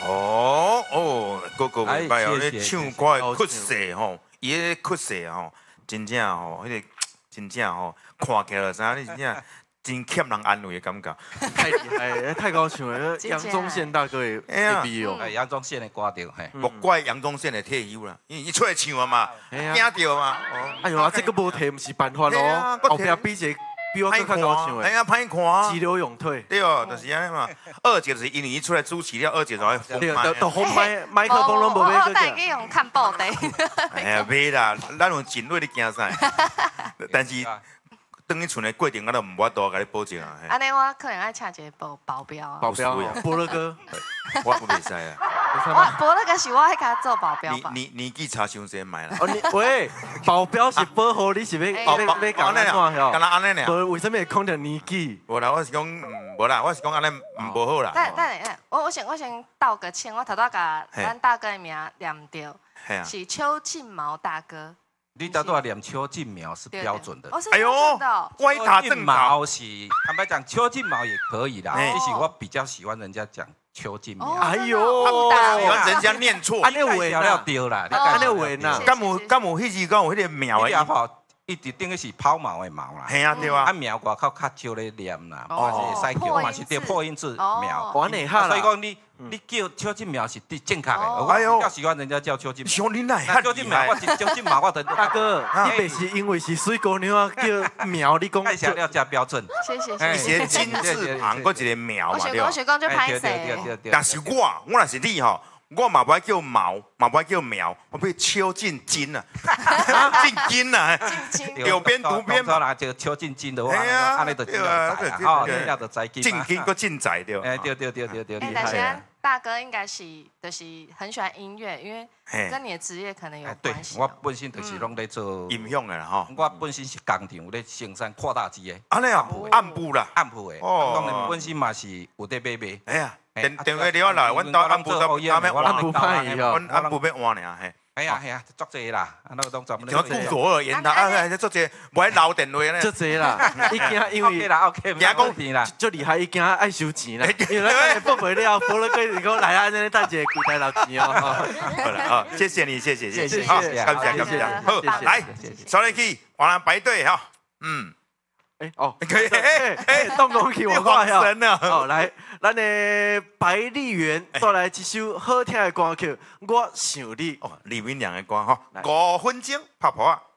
各位拜哦，咧唱歌的曲势吼，伊个曲势吼，真正吼，迄个真正吼，看起来就知影你真正真欠人安慰的感觉。 太厉害，太高唱了，杨宗宪大哥的 MV 哦， 杨宗宪的歌着嘿， 莫怪杨宗宪的退休啦，因为伊出来唱啊嘛，惊到嘛。 哎呦啊，这个无提不是办法哦，后壁比一个比我更高唱的， 哎呀，歹看， 急流勇退。 对哦，就是安尼嘛。二姐是因为伊出来主持了，二姐就爱封麦， 都封麦克风拢无买我带去用看报的。 哎呀，买啦，咱有真话你惊啥？但是。等你厝的过程，我都唔法度甲你保证啊。 安尼我可能爱请一个保镖啊。 保镖啊，伯乐哥， 我不袂使啊。 我伯乐哥是我爱给他做保镖吧。 年纪差伤济买啦。 哦，你喂，保镖是保护你是要讲安怎哟？ 干那安尼尔？ 无为什么会讲到年纪？ 无啦，我是讲，无啦，我是讲安尼无好啦。 但我先道个歉，我头拄甲咱大哥的名念着，是邱进毛大哥。 你到底念邱进苗是标准的。 哎呦， 歪打正毛是，坦白讲，邱进毛也可以啦。其实我比较喜欢人家讲邱进苗。 哎呦， 喜欢人家念错。 安尼话了丢啦， 安尼话呐。 敢有迄字敢有迄个苗的？ 伊直等于是抛锚的锚啦， 系啊对啊， 啊苗外口较少咧念啦，嘛是会使叫，嘛是叫破音字苗， 完你哈所以讲你叫邱进苗是正确的，我比较喜欢人家叫邱进苗。 兄弟那邱进苗，我是邱进苗，我等大哥，你别是因为是水姑娘啊叫苗，你讲太强调加标准， 谢谢。 一些金字旁，搁一个苗嘛对。 我想讲就歹势，但是我若是你吼。我嘛不爱叫毛，嘛不爱叫苗，我被邱进金啊，进金啊，有边读边嘛。啦，就邱进金的话，安尼就进仔吼，你要就知金。 进金搁进仔对。 哎，对， 但是大哥应该是就是很喜欢音乐，因为跟你的职业可能有关系。 我本身就是拢在做音响的啦吼。 我本身是工厂咧生产扩大机的。 安尼啊，暗部啦， 暗部的。当然本身嘛是有在买。 哎呀。电话了啦，阮兜暗部都啱咩暗部派伊哦， 阮暗部要换尔嘿。 系啊，足济啦，那个当专门。 像顾左而言他，足济，无爱留电话咧。 足济啦，伊惊因为啦 OK， 惊讲啦，足厉害，伊惊爱收钱啦。因为咱付不了，付了个你讲来啊，那等一下柜台留钱哦。 好了啊，谢谢你，谢谢， 感谢， 好，来，小雷去，往那排队哈，可以， 动工去我看呀， 哦，来，咱的白丽媛带来一首好听的歌曲，我想你。 李敏良的歌哈，5分钟，拍破啊。